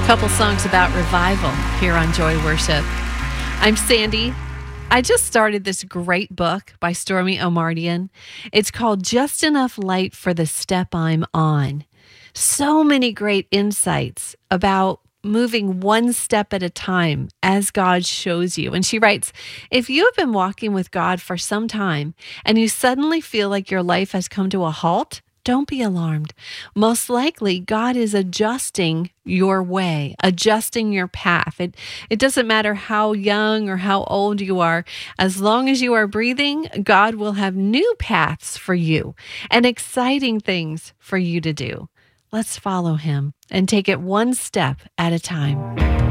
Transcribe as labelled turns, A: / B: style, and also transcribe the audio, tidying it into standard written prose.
A: Couple songs about revival here on Joy Worship. I'm Sandy. I just started this great book by Stormy Omartian. It's called Just Enough Light for the Step I'm On. So many great insights about moving one step at a time as God shows you. And she writes, if you have been walking with God for some time and you suddenly feel like your life has come to a halt, don't be alarmed. Most likely, God is adjusting your way, adjusting your path. It doesn't matter how young or how old you are. As long as you are breathing, God will have new paths for you and exciting things for you to do. Let's follow him and take it one step at a time.